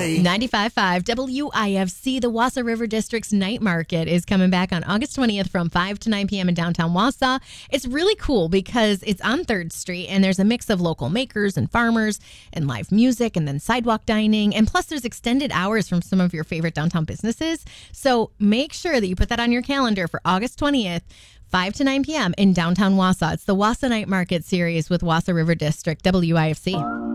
way. 95.5 WIFC, the Wausau River District's night market is coming back on August 20th from 5 to 9 p.m. in downtown Wausau. It's really cool because it's on 3rd Street and there's a mix of local makers and farmers and live music and then sidewalk dining. And plus there's extended hours from some of your favorite downtown businesses. So make sure that you put that on your calendar for August 20th. 5 to 9 p.m. in downtown Wausau. It's the Wausau Night Market Series with Wausau River District, WIFC.